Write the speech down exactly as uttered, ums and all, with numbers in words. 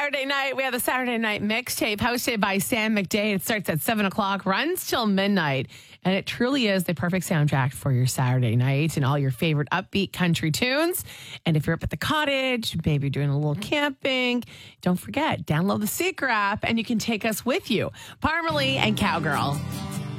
Saturday night. We have the Saturday night mixtape hosted by Sam McDade. It starts at seven o'clock, runs till midnight. And it truly is the perfect soundtrack for your Saturday night and all your favorite upbeat country tunes. And if you're up at the cottage, maybe you're doing a little camping, don't forget, download the Seeker app and you can take us with you. Parmalee and Cowgirl.